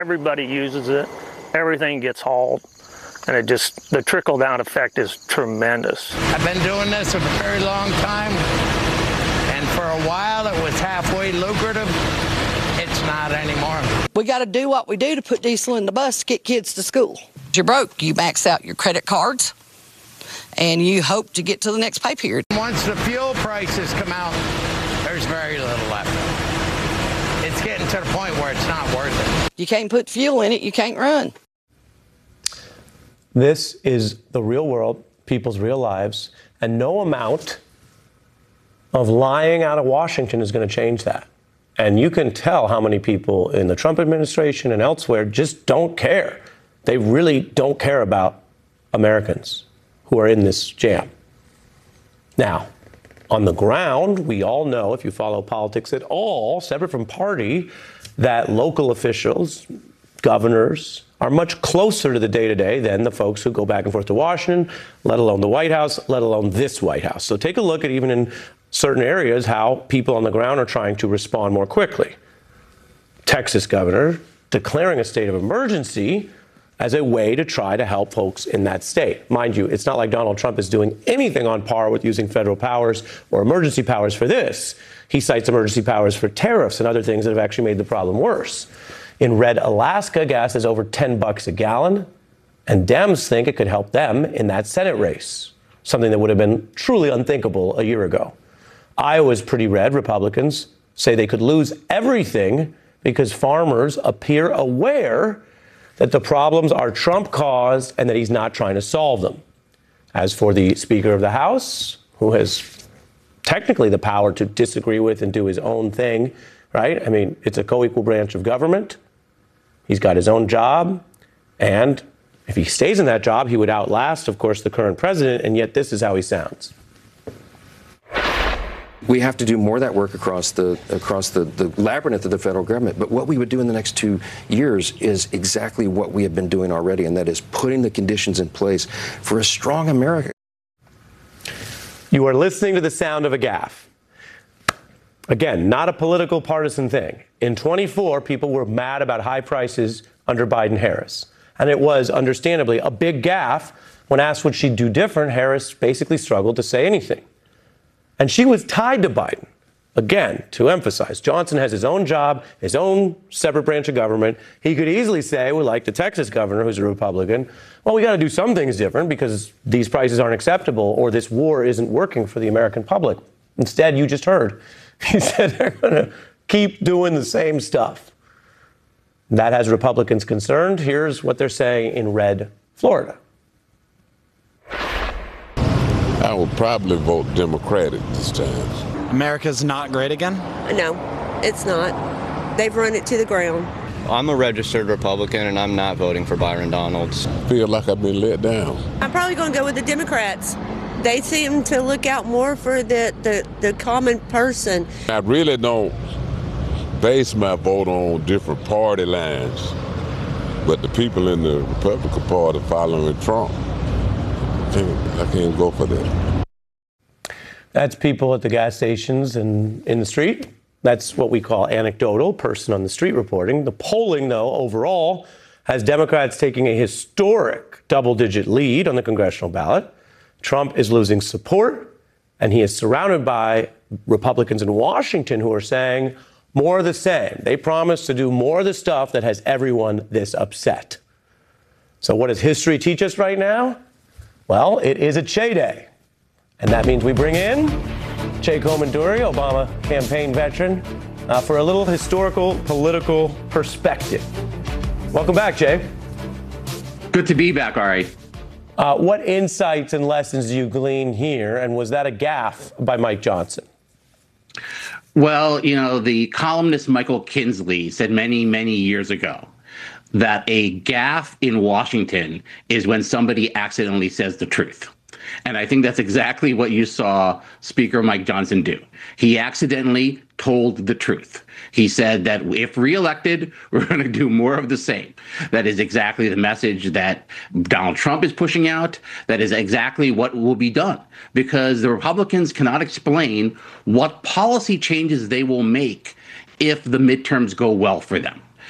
Everybody uses it. Everything gets hauled. And the trickle-down effect is tremendous. I've been doing this a very long time. And for a while, it was halfway lucrative. It's not anymore. We got to do what we do to put diesel in the bus to get kids to school. You're broke. You max out your credit cards, and you hope to get to the next pay period. Once the fuel prices come out, there's very little left. It's getting to the point where it's not worth it. You can't put fuel in it, you can't run. This is the real world, people's real lives, and no amount of lying out of Washington is going to change that. And you can tell how many people in the Trump administration and elsewhere just don't care. They really don't care about Americans who are in this jam. Now, on the ground, we all know, if you follow politics at all, separate from party, that local officials, governors, are much closer to the day-to-day than the folks who go back and forth to Washington, let alone the White House, let alone this White House. So take a look at, even in certain areas, how people on the ground are trying to respond more quickly. Texas governor declaring a state of emergency as a way to try to help folks in that state. Mind you, it's not like Donald Trump is doing anything on par with using federal powers or emergency powers for this. He cites emergency powers for tariffs and other things that have actually made the problem worse. In red Alaska, gas is over $10 a gallon, and Dems think it could help them in that Senate race, something that would have been truly unthinkable a year ago. Iowa's pretty red. Republicans say they could lose everything because farmers appear aware that the problems are Trump-caused and that he's not trying to solve them. As for the Speaker of the House, who has technically the power to disagree with and do his own thing, right? I mean, it's a co-equal branch of government. He's got his own job, and if he stays in that job, he would outlast, of course, the current president, and yet this is how he sounds. We have to do more of that work across the labyrinth of the federal government. But what we would do in the next 2 years is exactly what we have been doing already, and that is putting the conditions in place for a strong America. You are listening to the sound of a gaffe. Again, not a political partisan thing. In 24, people were mad about high prices under Biden-Harris. And it was, understandably, a big gaffe. When asked what she'd do different, Harris basically struggled to say anything. And she was tied to Biden. Again, to emphasize, Johnson has his own job, his own separate branch of government. He could easily say, well, like the Texas governor, who's a Republican, well, we got to do some things different because these prices aren't acceptable or this war isn't working for the American public. Instead, you just heard, he said they're going to keep doing the same stuff. That has Republicans concerned. Here's what they're saying in red Florida. I would probably vote Democratic this time. America's not great again? No, it's not. They've run it to the ground. I'm a registered Republican, and I'm not voting for Byron Donalds. I feel like I've been let down. I'm probably going to go with the Democrats. They seem to look out more for the common person. I really don't base my vote on different party lines, but the people in the Republican Party following Trump, I can't go for that. That's people at the gas stations and in the street. That's what we call anecdotal, person on the street reporting. The polling, though, overall, has Democrats taking a historic double-digit lead on the congressional ballot. Trump is losing support, and he is surrounded by Republicans in Washington who are saying more of the same. They promise to do more of the stuff that has everyone this upset. So what does history teach us right now? Well, it is a Che Day. And that means we bring in Che Komanduri, Obama campaign veteran, for a little historical political perspective. Welcome back, Che. Good to be back, Ari. What insights and lessons do you glean here? And was that a gaffe by Mike Johnson? Well, you know, the columnist Michael Kinsley said many, many years ago that a gaffe in Washington is when somebody accidentally says the truth. And I think that's exactly what you saw Speaker Mike Johnson do. He accidentally told the truth. He said that if reelected, we're going to do more of the same. That is exactly the message that Donald Trump is pushing out. That is exactly what will be done, because the Republicans cannot explain what policy changes they will make if the midterms go well for them.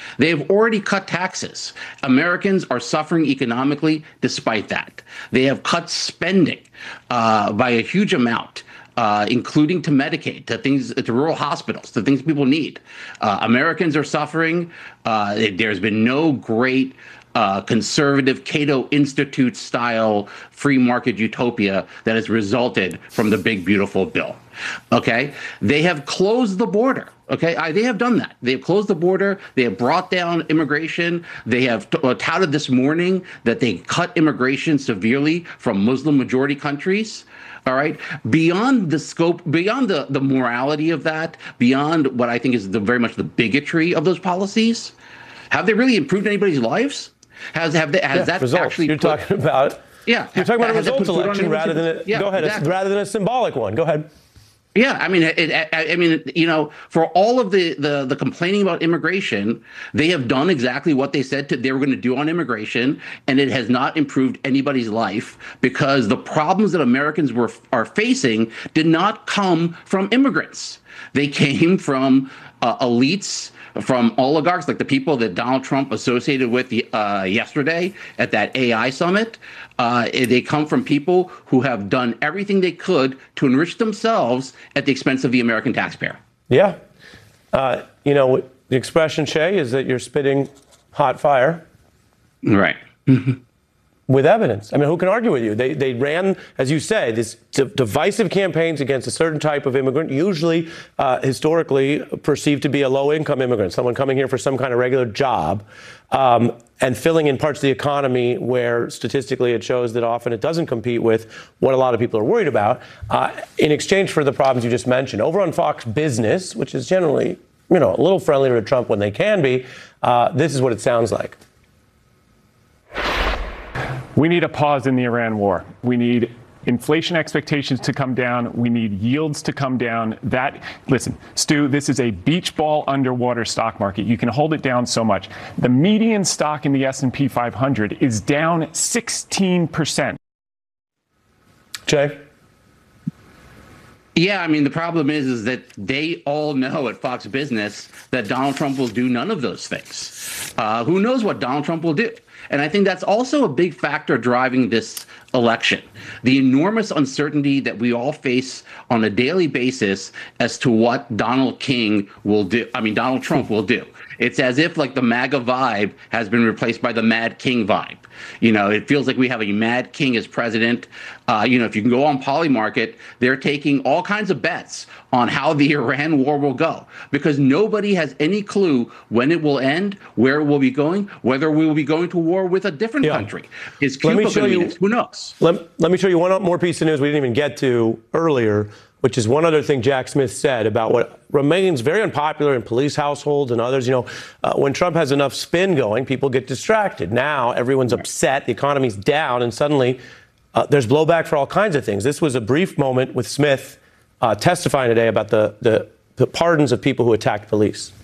They have already cut taxes. Americans are suffering economically despite that. They have cut spending by a huge amount. Including to Medicaid, to rural hospitals, to things people need. Americans are suffering. There's been no great conservative Cato Institute style free market utopia that has resulted from the big beautiful bill. Okay, they have closed the border. Okay, they have done that. They have closed the border. They have brought down immigration. They have touted this morning that they cut immigration severely from Muslim majority countries. All right. Beyond the scope, beyond the morality of that, beyond what I think is very much the bigotry of those policies, have they really improved anybody's lives? Has that results. Actually? You're talking about. Yeah. You're talking about a results election rather than rather than a symbolic one. Go ahead. Yeah, I mean, for all of the complaining about immigration, they have done exactly what they said they were going to do on immigration, and it has not improved anybody's life because the problems that Americans are facing did not come from immigrants. They came from elites, from oligarchs, like the people that Donald Trump associated with yesterday at that AI summit. They come from people who have done everything they could to enrich themselves at the expense of the American taxpayer. Yeah. The expression, Shay, is that you're spitting hot fire. Right. With evidence. I mean, who can argue with you? They ran, as you say, these divisive campaigns against a certain type of immigrant, usually historically perceived to be a low-income immigrant, someone coming here for some kind of regular job, and filling in parts of the economy where statistically it shows that often it doesn't compete with what a lot of people are worried about, in exchange for the problems you just mentioned. Over on Fox Business, which is generally, a little friendlier to Trump when they can be, this is what it sounds like. We need a pause in the Iran war. We need inflation expectations to come down. We need yields to come down. Listen, Stu, this is a beach ball underwater stock market. You can hold it down so much. The median stock in the S&P 500 is down 16%. Jay? Yeah, I mean, the problem is that they all know at Fox Business that Donald Trump will do none of those things. Who knows what Donald Trump will do? And I think that's also a big factor driving this election. The enormous uncertainty that we all face on a daily basis as to what Donald Trump will do. It's as if like the MAGA vibe has been replaced by the Mad King vibe. It feels like we have a Mad King as president. If you can go on Polymarket, they're taking all kinds of bets on how the Iran war will go because nobody has any clue when it will end, where it will be going, whether we will be going to war with a different country. Is Cuba going to be next? Who knows? Let me show you one more piece of news we didn't even get to earlier, which is one other thing Jack Smith said about what remains very unpopular in police households and others. When Trump has enough spin going, people get distracted. Now everyone's upset, the economy's down, and suddenly there's blowback for all kinds of things. This was a brief moment with Smith testifying today about the pardons of people who attacked police.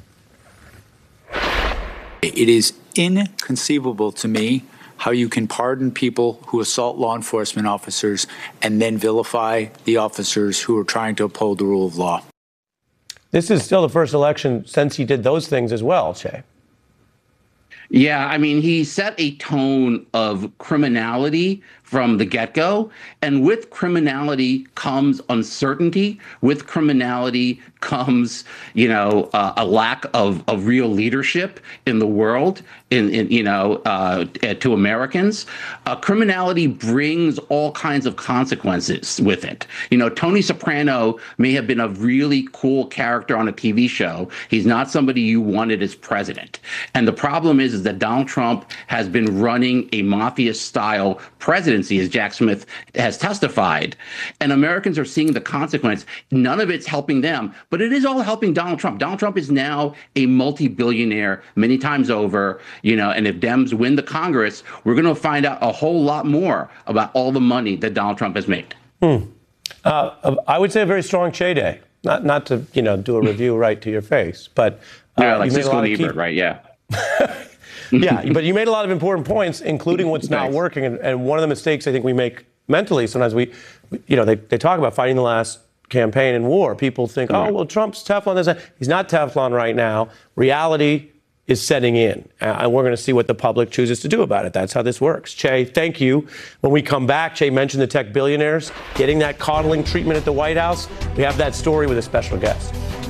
It is inconceivable to me how you can pardon people who assault law enforcement officers and then vilify the officers who are trying to uphold the rule of law. This is still the first election since he did those things as well, Shay. Yeah, I mean, he set a tone of criminality from the get-go. And with criminality comes uncertainty. With criminality comes, a lack of real leadership in the world, to Americans. Criminality brings all kinds of consequences with it. Tony Soprano may have been a really cool character on a TV show. He's not somebody you wanted as president. And the problem is that Donald Trump has been running a mafia-style presidency, as Jack Smith has testified. And Americans are seeing the consequence. None of it's helping them, but it is all helping Donald Trump. Donald Trump is now a multi-billionaire many times over, and if Dems win the Congress, we're going to find out a whole lot more about all the money that Donald Trump has made. I would say a very strong Che Day. Not to, do a review right to your face, but like Siskel and Ebert, right? Yeah. Yeah, but you made a lot of important points, including what's not working. And one of the mistakes I think we make mentally, sometimes they talk about fighting the last campaign in war. People think, oh, well, Trump's Teflon. He's not Teflon right now. Reality is setting in. And we're going to see what the public chooses to do about it. That's how this works. Che, thank you. When we come back, Che mentioned the tech billionaires getting that coddling treatment at the White House. We have that story with a special guest.